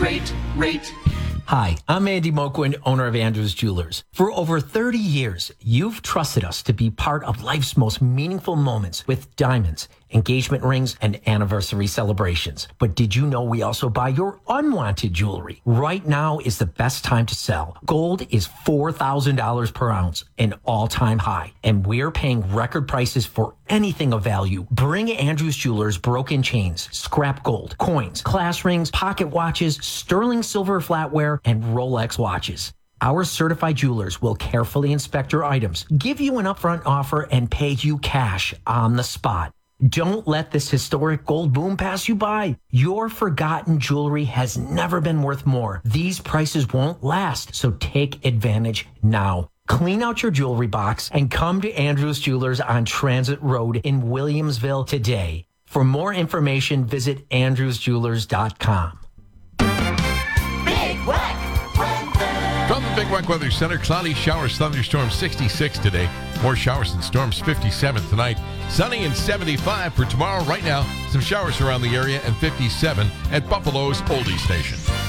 rate. Hi, I'm Andy Moquin, owner of Andrews Jewelers. For over 30 years, you've trusted us to be part of life's most meaningful moments with diamonds, engagement rings, and anniversary celebrations. But did you know we also buy your unwanted jewelry? Right now is the best time to sell. Gold is $4,000 per ounce, an all-time high, and we're paying record prices for anything of value. Bring Andrews Jewelers broken chains, scrap gold, coins, class rings, pocket watches, sterling silver flatware, and Rolex watches. Our certified jewelers will carefully inspect your items, give you an upfront offer, and pay you cash on the spot. Don't let this historic gold boom pass you by. Your forgotten jewelry has never been worth more. These prices won't last, so take advantage now. Clean out your jewelry box and come to Andrews Jewelers on Transit Road in Williamsville today. For more information, visit andrewsjewelers.com. Big Whack weather. From the Big Whack Weather Center, cloudy showers, thunderstorms 66 today. More showers and storms 57 tonight. Sunny and 75 for tomorrow. Right now, some showers around the area and 57 at Buffalo's Oldie Station.